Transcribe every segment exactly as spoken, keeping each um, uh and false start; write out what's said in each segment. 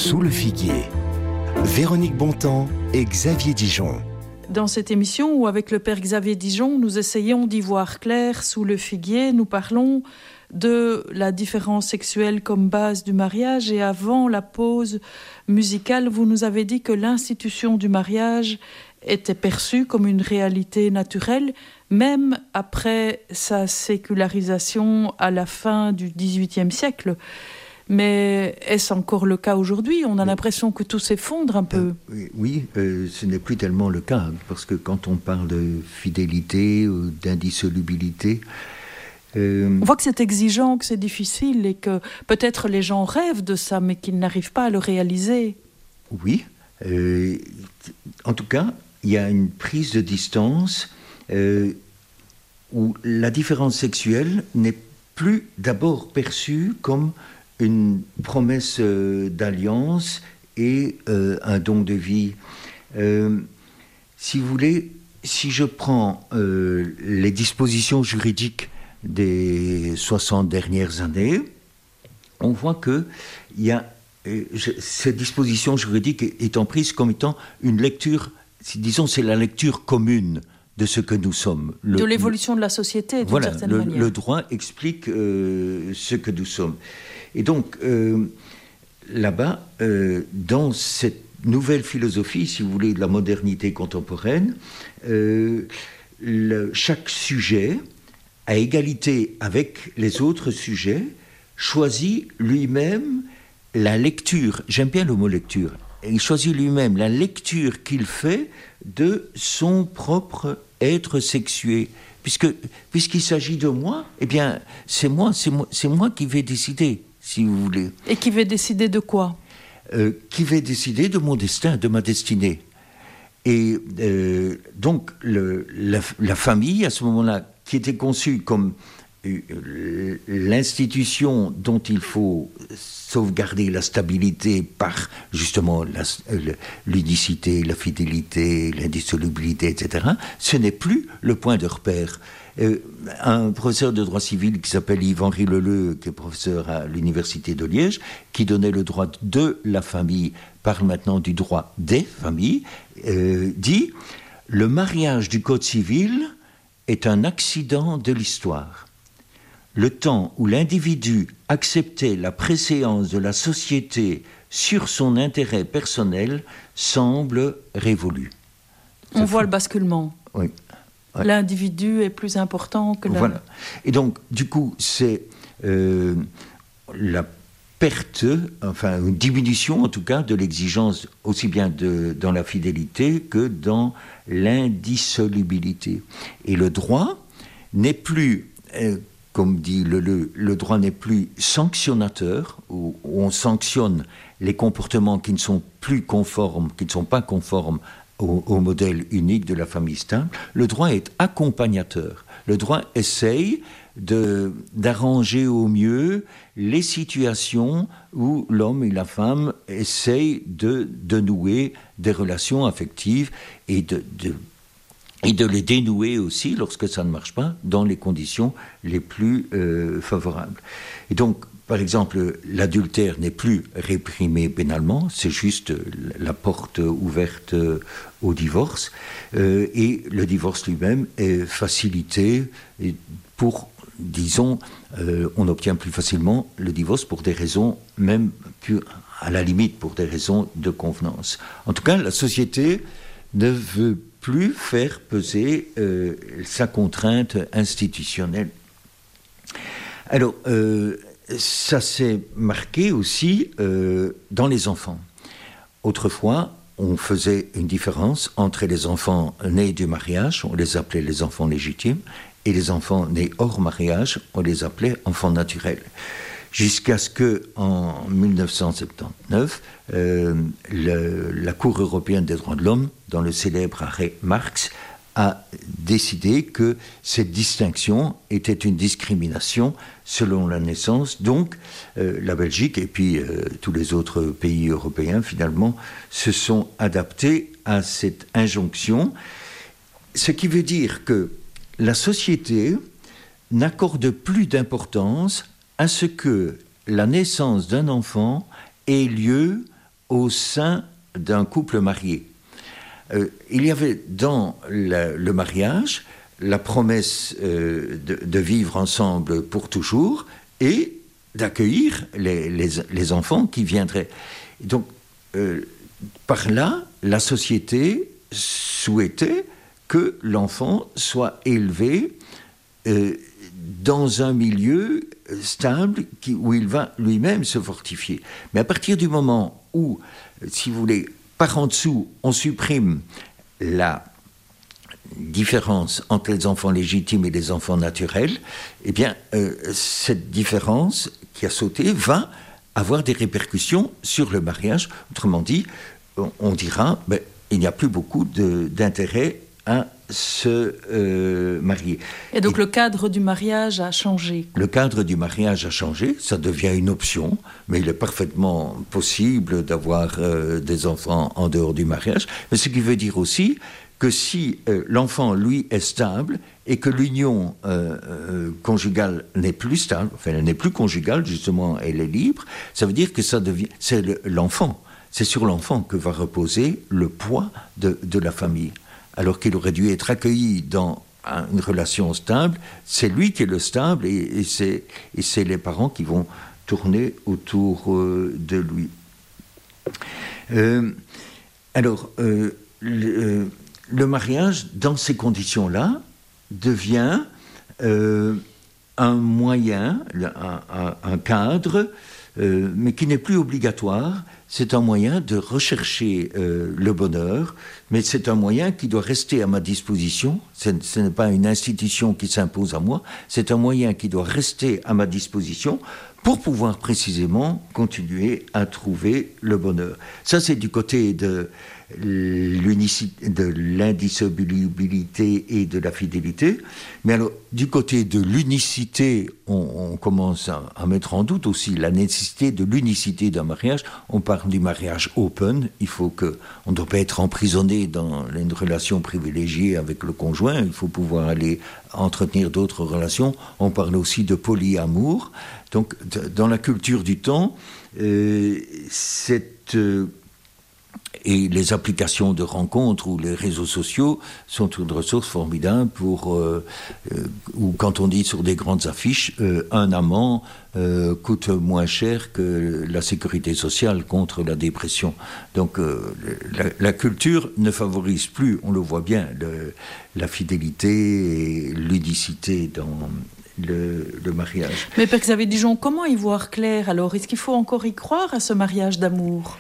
Sous le figuier, Véronique Bontemps et Xavier Dijon. Dans cette émission où, avec le père Xavier Dijon, nous essayons d'y voir clair sous le figuier, nous parlons de la différence sexuelle comme base du mariage. Et avant la pause musicale, vous nous avez dit que l'institution du mariage était perçue comme une réalité naturelle, même après sa sécularisation à la fin du dix-huitième siècle. Mais est-ce encore le cas aujourd'hui ? On a oui. l'impression que tout s'effondre un peu. Euh, oui, euh, ce n'est plus tellement le cas, parce que quand on parle de fidélité ou d'indissolubilité... Euh... On voit que c'est exigeant, que c'est difficile, et que peut-être les gens rêvent de ça, mais qu'ils n'arrivent pas à le réaliser. Oui. Euh, en tout cas, il y a une prise de distance euh, où la différence sexuelle n'est plus d'abord perçue comme une promesse euh, d'alliance et euh, un don de vie. Euh, si vous voulez, si je prends euh, les dispositions juridiques des soixante dernières années, on voit que il y a, euh, je, cette disposition juridique étant prise comme étant une lecture, disons, c'est la lecture commune de ce que nous sommes. Le, de l'évolution de la société, d'une voilà, certaine le, manière. Le droit explique euh, ce que nous sommes. Et donc, euh, là-bas, euh, dans cette nouvelle philosophie, si vous voulez, de la modernité contemporaine, euh, le, chaque sujet, à égalité avec les autres sujets, choisit lui-même la lecture, j'aime bien le mot lecture, il choisit lui-même la lecture qu'il fait de son propre être sexué. Puisque, puisqu'il s'agit de moi, eh bien, c'est moi, c'est moi, c'est moi qui vais décider, si vous voulez. Et qui vais décider de quoi ? euh, Qui vais décider de mon destin, de ma destinée. Et euh, donc, le, la, la famille, à ce moment-là, qui était conçue comme euh, l'institution dont il faut sauvegarder la stabilité par, justement, la, l'unicité, la fidélité, l'indissolubilité, et cetera, ce n'est plus le point de repère. Euh, un professeur de droit civil qui s'appelle Yves-Henri Leleu, qui est professeur à l'université de Liège, qui donnait le droit de la famille, parle maintenant du droit des familles, euh, dit « Le mariage du code civil est un accident de l'histoire. Le temps où l'individu acceptait la préséance de la société sur son intérêt personnel semble révolu. » On voit le basculement. Oui. Ouais. L'individu est plus important que la... Voilà. Et donc, du coup, c'est euh, la perte, enfin une diminution en tout cas, de l'exigence aussi bien de, dans la fidélité que dans l'indissolubilité. Et le droit n'est plus, euh, comme dit Leleu, le droit n'est plus sanctionnateur, où, où on sanctionne les comportements qui ne sont plus conformes, qui ne sont pas conformes Au, au modèle unique de la famille stable. Le droit est accompagnateur. Le droit essaye de, d'arranger au mieux les situations où l'homme et la femme essayent de, de nouer des relations affectives et de, de, et de les dénouer aussi, lorsque ça ne marche pas, dans les conditions les plus euh, favorables. Et donc, par exemple, l'adultère n'est plus réprimé pénalement, c'est juste la porte ouverte au divorce, euh, et le divorce lui-même est facilité pour, disons, euh, on obtient plus facilement le divorce pour des raisons, même plus, à la limite, pour des raisons de convenance. En tout cas, la société ne veut plus faire peser euh, sa contrainte institutionnelle. Alors, euh, ça s'est marqué aussi euh, dans les enfants. Autrefois, on faisait une différence entre les enfants nés du mariage, on les appelait les enfants légitimes, et les enfants nés hors mariage, on les appelait enfants naturels. Jusqu'à ce qu'en dix-neuf cent soixante-dix-neuf, euh, le, la Cour européenne des droits de l'homme, dans le célèbre arrêt Marx, a décidé que cette distinction était une discrimination selon la naissance. Donc, euh, la Belgique et puis euh, tous les autres pays européens, finalement, se sont adaptés à cette injonction. Ce qui veut dire que la société n'accorde plus d'importance à ce que la naissance d'un enfant ait lieu au sein d'un couple marié. Euh, il y avait dans la, le mariage la promesse euh, de, de vivre ensemble pour toujours et d'accueillir les, les, les enfants qui viendraient. Donc, euh, par là, la société souhaitait que l'enfant soit élevé euh, dans un milieu stable qui, où il va lui-même se fortifier. Mais à partir du moment où, si vous voulez, par en dessous, on supprime la différence entre les enfants légitimes et les enfants naturels, eh bien, euh, cette différence qui a sauté va avoir des répercussions sur le mariage. Autrement dit, on, on dira, ben, il n'y a plus beaucoup de, d'intérêt à se euh, marier. Et donc et le cadre du mariage a changé. Le cadre du mariage a changé, ça devient une option, mais il est parfaitement possible d'avoir euh, des enfants en dehors du mariage. Mais ce qui veut dire aussi que si euh, l'enfant, lui, est stable et que l'union euh, euh, conjugale n'est plus stable, enfin elle n'est plus conjugale, justement, elle est libre, ça veut dire que ça devient, c'est le, l'enfant, c'est sur l'enfant que va reposer le poids de, de la famille. Alors qu'il aurait dû être accueilli dans une relation stable, c'est lui qui est le stable et, et, c'est, et c'est les parents qui vont tourner autour euh, de lui. Euh, alors, euh, le, euh, le mariage, dans ces conditions-là, devient euh, un moyen, un, un, un cadre, euh, mais qui n'est plus obligatoire. C'est un moyen de rechercher euh, le bonheur, mais c'est un moyen qui doit rester à ma disposition. Ce, ce n'est pas une institution qui s'impose à moi, c'est un moyen qui doit rester à ma disposition pour pouvoir précisément continuer à trouver le bonheur. Ça, c'est du côté de, de l'indissolubilité et de la fidélité. Mais alors, du côté de l'unicité, on, on commence à, à mettre en doute aussi la nécessité de l'unicité d'un mariage. On parle du mariage open. Il faut que, on ne doit pas être emprisonné dans une relation privilégiée avec le conjoint. Il faut pouvoir aller entretenir d'autres relations. On parle aussi de polyamour. Donc, dans la culture du temps, euh, cette, euh, et les applications de rencontres ou les réseaux sociaux sont une ressource formidable pour, euh, euh, ou quand on dit sur des grandes affiches, euh, un amant euh, coûte moins cher que la sécurité sociale contre la dépression. Donc, euh, la, la culture ne favorise plus, on le voit bien, le, la fidélité et l'unicité dans Le, le mariage. Mais Père Xavier Dijon, comment y voir clair alors? Est-ce qu'il faut encore y croire à ce mariage d'amour?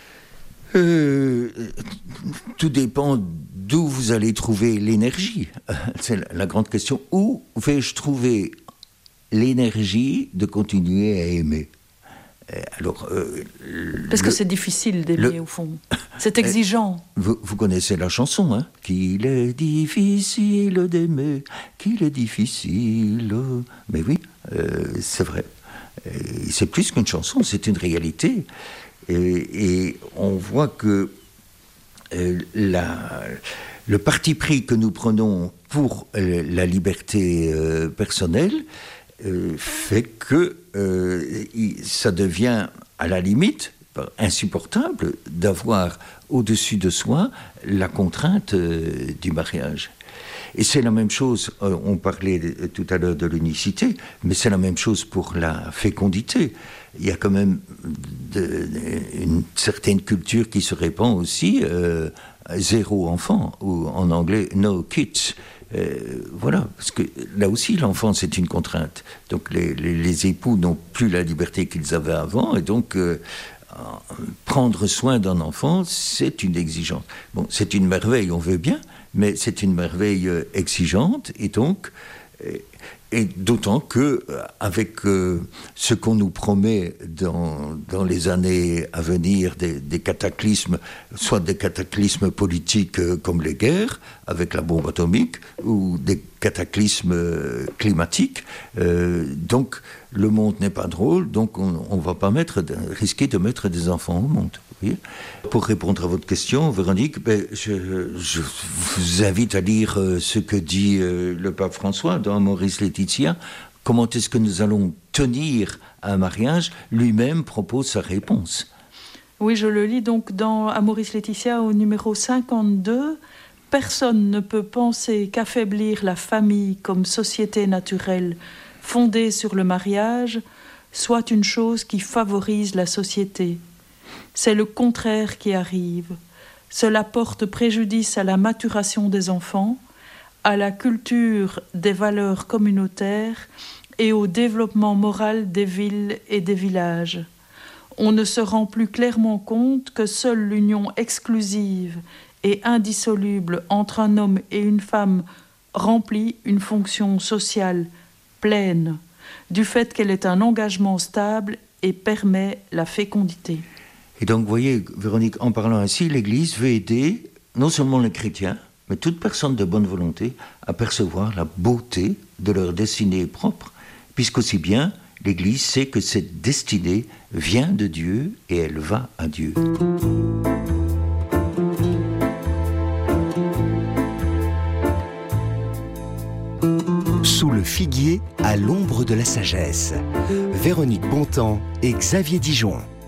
euh, Tout dépend d'où vous allez trouver l'énergie. C'est la, la grande question. Où vais-je trouver l'énergie de continuer à aimer? Alors, euh, Parce le, que c'est difficile d'aimer, le, au fond. C'est exigeant. Vous, vous connaissez la chanson, hein? Qu'il est difficile d'aimer, qu'il est difficile... Mais oui, euh, c'est vrai. Et c'est plus qu'une chanson, c'est une réalité. Et, et on voit que euh, la, le parti pris que nous prenons pour euh, la liberté euh, personnelle Euh, fait que euh, ça devient à la limite insupportable d'avoir au-dessus de soi la contrainte euh, du mariage. Et c'est la même chose, euh, on parlait de, tout à l'heure de l'unicité, mais c'est la même chose pour la fécondité. Il y a quand même de, de, une certaine culture qui se répand aussi, euh, zéro enfant, ou en anglais no kids. Euh, voilà, parce que là aussi l'enfant c'est une contrainte. Donc les, les, les époux n'ont plus la liberté qu'ils avaient avant, et donc euh, prendre soin d'un enfant c'est une exigence. Bon, c'est une merveille, on veut bien, mais c'est une merveille euh, exigeante, et donc euh, et d'autant que avec euh, ce qu'on nous promet dans, dans les années à venir, des, des cataclysmes, soit des cataclysmes politiques euh, comme les guerres avec la bombe atomique, ou des cataclysmes euh, climatiques, euh, donc le monde n'est pas drôle, donc on ne va pas mettre, risquer de mettre des enfants au monde. Vous voyez ? Pour répondre à votre question, Véronique, ben, je, je vous invite à lire euh, ce que dit euh, le pape François dans Amoris Laetitia. Comment est-ce que nous allons tenir un mariage? Lui-même propose sa réponse. Oui, je le lis donc dans Amoris Laetitia au numéro cinquante-deux. Personne ne peut penser qu'affaiblir la famille comme société naturelle fondée sur le mariage soit une chose qui favorise la société. C'est le contraire qui arrive. Cela porte préjudice à la maturation des enfants, à la culture des valeurs communautaires et au développement moral des villes et des villages. On ne se rend plus clairement compte que seule l'union exclusive et indissoluble entre un homme et une femme remplit une fonction sociale pleine, du fait qu'elle est un engagement stable et permet la fécondité. Et donc, vous voyez, Véronique, en parlant ainsi, l'Église veut aider non seulement les chrétiens, mais toute personne de bonne volonté à percevoir la beauté de leur destinée propre, puisqu'aussi bien, l'Église sait que cette destinée vient de Dieu et elle va à Dieu. Sous le figuier, à l'ombre de la sagesse. Véronique Bontemps et Xavier Dijon.